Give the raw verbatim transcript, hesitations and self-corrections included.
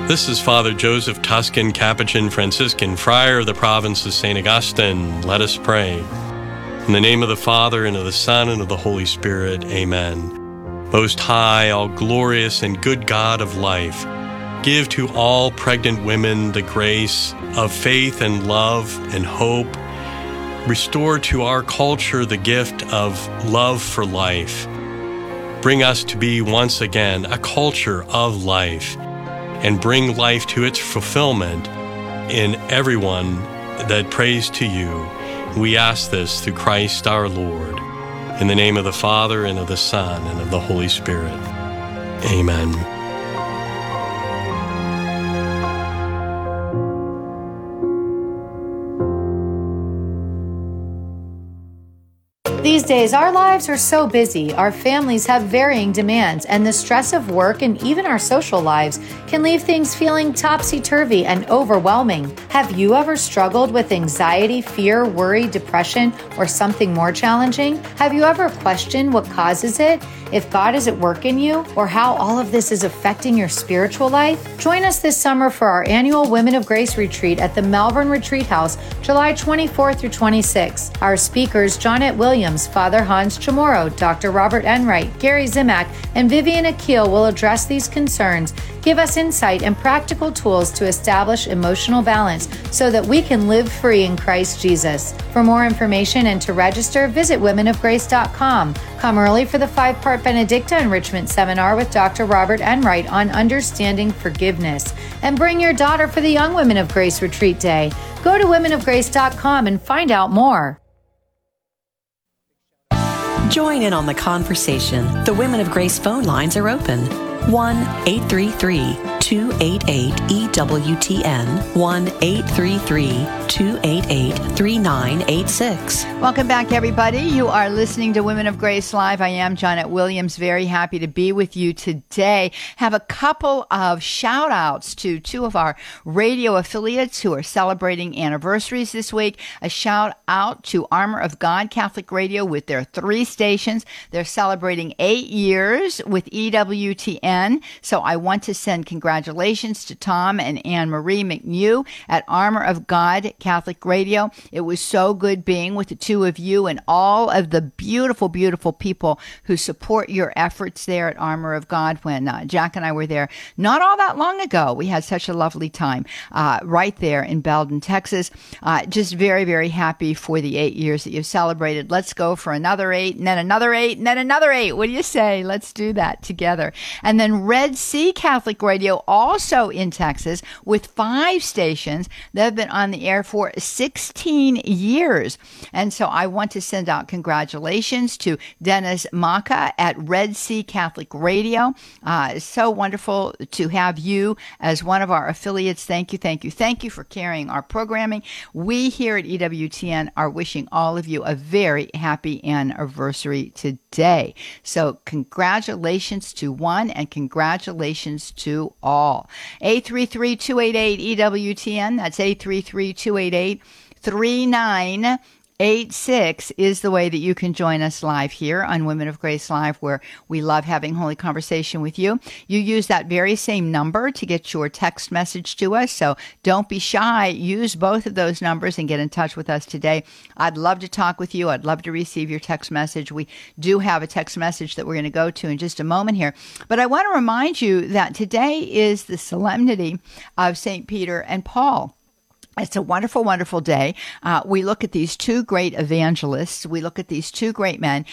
This is Father Joseph Tuscan, Capuchin Franciscan, Friar of the Province of Saint Augustine. Let us pray. In the name of the Father, and of the Son, and of the Holy Spirit. Amen. Most High, all glorious and good God of life, give to all pregnant women the grace of faith and love and hope. Restore to our culture the gift of love for life. Bring us to be once again a culture of life, and bring life to its fulfillment in everyone that prays to you. We ask this through Christ our Lord. In the name of the Father, and of the Son, and of the Holy Spirit. Amen. These days, our lives are so busy, our families have varying demands, and the stress of work and even our social lives can leave things feeling topsy-turvy and overwhelming. Have you ever struggled with anxiety, fear, worry, depression, or something more challenging? Have you ever questioned what causes it, if God is at work in you, or how all of this is affecting your spiritual life? Join us this summer for our annual Women of Grace Retreat at the Malvern Retreat House, July twenty-fourth through twenty-sixth. Our speakers, Jonette Williams, Father Hans Chamorro, Doctor Robert Enright, Gary Zimak, and Vivian Akil will address these concerns, give us insight and practical tools to establish emotional balance so that we can live free in Christ Jesus. For more information and to register, visit women of grace dot com. Come early for the five-part Benedicta Enrichment Seminar with Doctor Robert Enright on understanding forgiveness. And bring your daughter for the Young Women of Grace Retreat Day. Go to women of grace dot com and find out more. Join in on the conversation. The Women of Grace phone lines are open. one eight three three, two eight eight, E W T N, one eight three three, two eight eight, three nine eight six. Welcome back, everybody. You are listening to Women of Grace Live. I am Jonette Williams. Very happy to be with you today. Have a couple of shout outs to two of our radio affiliates who are celebrating anniversaries this week. A shout out to Armor of God Catholic Radio with their three stations. They're celebrating eight years with E W T N. So I want to send congratulations to Tom and Anne Marie McNew at Armor of God Catholic Radio. It was so good being with the two of you and all of the beautiful, beautiful people who support your efforts there at Armor of God. When uh, Jack and I were there not all that long ago, we had such a lovely time uh, right there in Belden, Texas. Uh, just very, very happy for the eight years that you've celebrated. Let's go for another eight, and then another eight, and then another eight. What do you say? Let's do that together. And then Red Sea Catholic Radio, also in Texas, with five stations that have been on the air for sixteen years. And so I want to send out congratulations to Dennis Maka at Red Sea Catholic Radio. Uh, it's so wonderful to have you as one of our affiliates. Thank you, thank you, thank you for carrying our programming. We here at E W T N are wishing all of you a very happy anniversary today. So congratulations to one and congratulations to all. eight three three, two eight eight, E W T N. That's eight three three, two eight eight, three nine eight six is the way that you can join us live here on Women of Grace Live, where we love having holy conversation with you. You use that very same number to get your text message to us, so don't be shy. Use both of those numbers and get in touch with us today. I'd love to talk with you. I'd love to receive your text message. We do have a text message that we're going to go to in just a moment here. But I want to remind you that today is the solemnity of Saint Peter and Paul. It's a wonderful, wonderful day. Uh, we look at these two great evangelists. We look at these two great men